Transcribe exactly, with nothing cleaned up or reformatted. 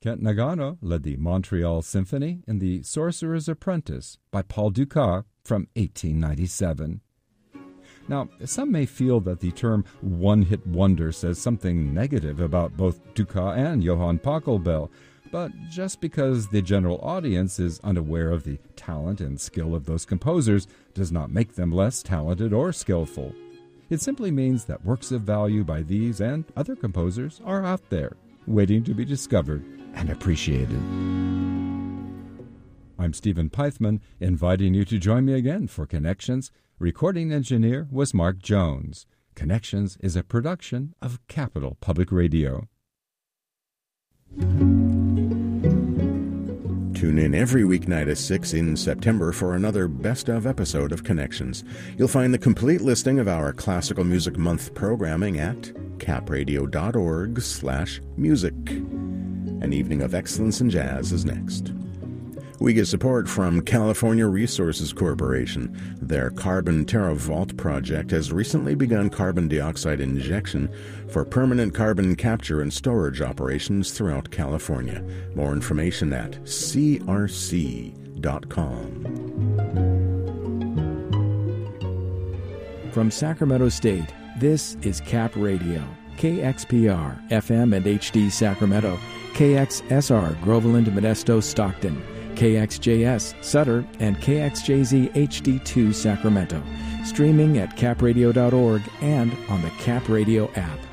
Kent Nagano led the Montreal Symphony in The Sorcerer's Apprentice by Paul Dukas from eighteen ninety-seven. Now, some may feel that the term one-hit wonder says something negative about both Dukas and Johann Pachelbel, but just because the general audience is unaware of the talent and skill of those composers does not make them less talented or skillful. It simply means that works of value by these and other composers are out there, waiting to be discovered and appreciated. I'm Stephen Pythman, inviting you to join me again for Connections. Recording engineer was Mark Jones. Connections is a production of Capital Public Radio. Tune in every weeknight at six in September for another best-of episode of Connections. You'll find the complete listing of our Classical Music Month programming at capradio.org slash music. An evening of excellence in jazz is next. We get support from California Resources Corporation. Their Carbon TerraVault project has recently begun carbon dioxide injection for permanent carbon capture and storage operations throughout California. More information at c r c dot com. From Sacramento State, this is Cap Radio, K X P R, F M and H D Sacramento, K X S R, Groveland, Modesto, Stockton, K X J S, Sutter, and K X J Z H D two, Sacramento. Streaming at cap radio dot org and on the Cap Radio app.